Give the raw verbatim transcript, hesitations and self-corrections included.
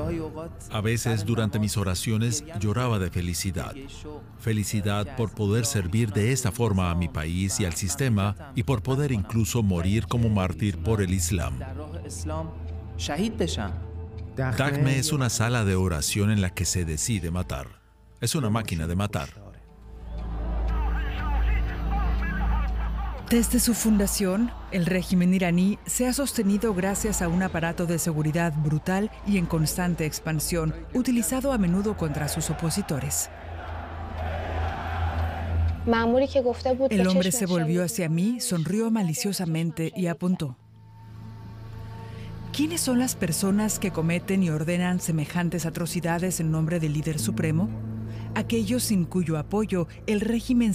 A veces durante mis oraciones lloraba de felicidad. Felicidad por poder servir de esta forma a mi país y al sistema y por poder incluso morir como mártir por el Islam. Dakhme es una sala de oración en la que se decide matar. Es una máquina de matar. Desde su fundación, el régimen iraní se ha sostenido gracias a un aparato de seguridad brutal y en constante expansión, utilizado a menudo contra sus opositores. El hombre se volvió hacia mí, sonrió maliciosamente y apuntó. ¿Quiénes son las personas que cometen y ordenan semejantes atrocidades en nombre del líder supremo? Aquellos sin cuyo apoyo el régimen